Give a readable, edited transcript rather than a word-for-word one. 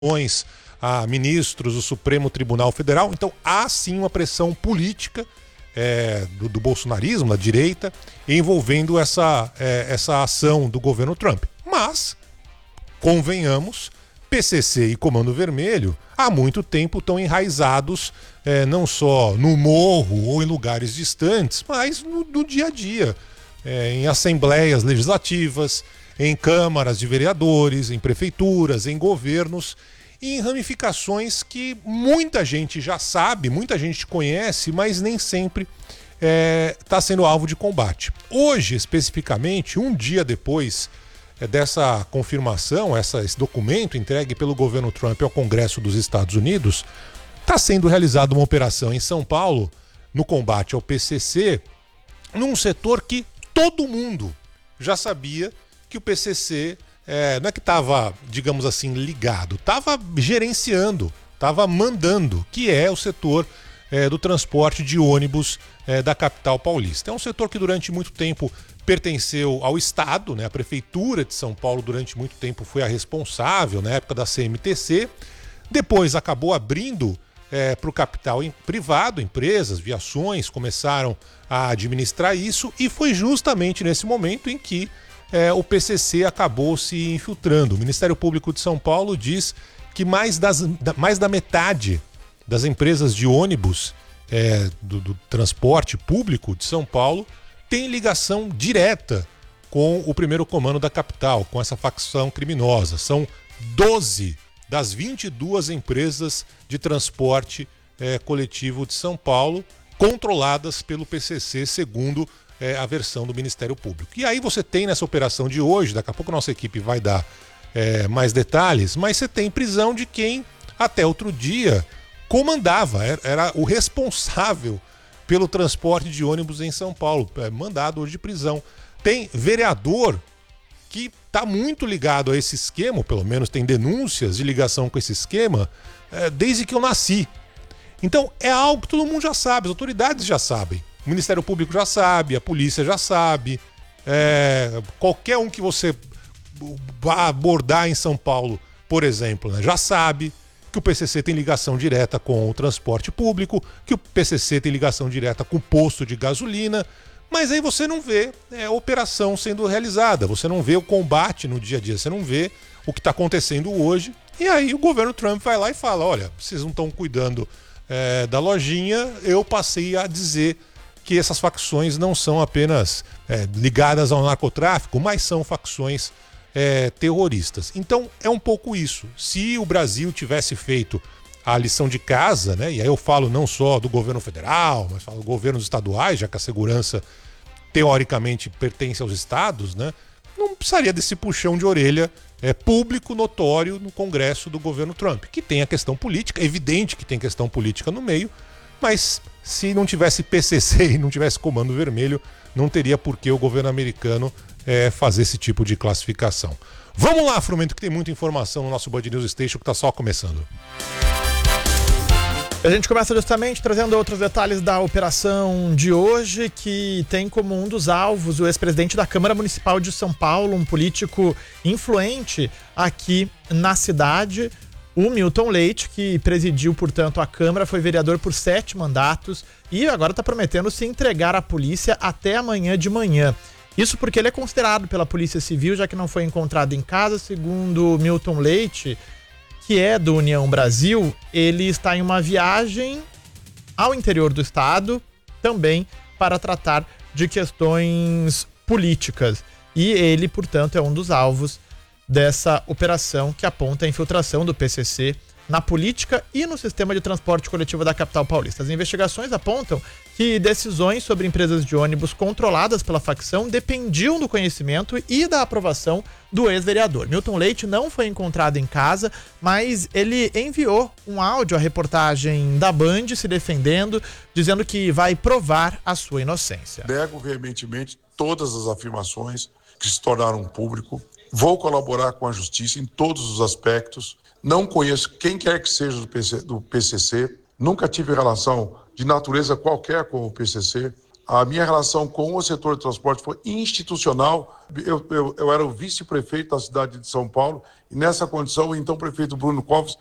a ministros do Supremo Tribunal Federal. Então há sim uma pressão política do bolsonarismo, da direita, envolvendo essa ação do governo Trump. Mas, convenhamos, PCC e Comando Vermelho há muito tempo estão enraizados não só no morro ou em lugares distantes, mas no dia a dia, em assembleias legislativas, em câmaras de vereadores, em prefeituras, em governos, e em ramificações que muita gente já sabe, muita gente conhece, mas nem sempre está sendo alvo de combate. Hoje, especificamente, um dia depois dessa confirmação, esse documento entregue pelo governo Trump ao Congresso dos Estados Unidos, está sendo realizada uma operação em São Paulo no combate ao PCC, num setor que todo mundo já sabia que o PCC não é que estava, digamos assim, ligado, estava gerenciando, estava mandando, que é o setor do transporte de ônibus da capital paulista. É um setor que durante muito tempo pertenceu ao Estado, né? A Prefeitura de São Paulo durante muito tempo foi a responsável, na época da CMTC, depois acabou abrindo para o capital privado, empresas, viações começaram a administrar isso, e foi justamente nesse momento em que o PCC acabou se infiltrando. O Ministério Público de São Paulo diz que mais da metade das empresas de ônibus do transporte público de São Paulo tem ligação direta com o primeiro comando da capital, com essa facção criminosa. São 12 das 22 empresas de transporte coletivo de São Paulo controladas pelo PCC, segundo a versão do Ministério Público. E aí você tem nessa operação de hoje, daqui a pouco a nossa equipe vai dar mais detalhes, mas você tem prisão de quem até outro dia comandava, era o responsável pelo transporte de ônibus em São Paulo, mandado hoje de prisão. Tem vereador que está muito ligado a esse esquema, ou pelo menos tem denúncias de ligação com esse esquema, desde que eu nasci. Então é algo que todo mundo já sabe, as autoridades já sabem. O Ministério Público já sabe, a polícia já sabe, qualquer um que você vá abordar em São Paulo, por exemplo, né, já sabe que o PCC tem ligação direta com o transporte público, que o PCC tem ligação direta com o posto de gasolina, mas aí você não vê a operação sendo realizada, você não vê o combate no dia a dia, você não vê o que está acontecendo hoje, e aí o governo Trump vai lá e fala, olha, vocês não estão cuidando da lojinha, eu passei a dizer que essas facções não são apenas ligadas ao narcotráfico, mas são facções terroristas. Então é um pouco isso. Se o Brasil tivesse feito a lição de casa, né, e aí eu falo não só do governo federal, mas falo governos estaduais, já que a segurança teoricamente pertence aos estados, né, não precisaria desse puxão de orelha público, notório no Congresso do governo Trump, que tem a questão política, é evidente que tem questão política no meio, mas se não tivesse PCC e não tivesse Comando Vermelho, não teria por que o governo americano fazer esse tipo de classificação. Vamos lá, Frumento, que tem muita informação no nosso Band News Station que está só começando. A gente começa justamente trazendo outros detalhes da operação de hoje, que tem como um dos alvos o ex-presidente da Câmara Municipal de São Paulo, um político influente aqui na cidade, o Milton Leite, que presidiu, portanto, a Câmara, foi vereador por 7 mandatos e agora está prometendo se entregar à polícia até amanhã de manhã. Isso porque ele é considerado pela Polícia Civil, já que não foi encontrado em casa. Segundo Milton Leite, que é do União Brasil, ele está em uma viagem ao interior do estado, também para tratar de questões políticas. E ele, portanto, é um dos alvos dessa operação que aponta a infiltração do PCC na política e no sistema de transporte coletivo da capital paulista. As investigações apontam que decisões sobre empresas de ônibus controladas pela facção dependiam do conhecimento e da aprovação do ex-vereador. Milton Leite não foi encontrado em casa, mas ele enviou um áudio à reportagem da Band se defendendo, dizendo que vai provar a sua inocência. Nego veementemente todas as afirmações que se tornaram público. Vou colaborar com a justiça em todos os aspectos. Não conheço quem quer que seja do PCC. Nunca tive relação de natureza qualquer com o PCC. A minha relação com o setor de transporte foi institucional. Eu era o vice-prefeito da cidade de São Paulo e nessa condição o então prefeito Bruno Covas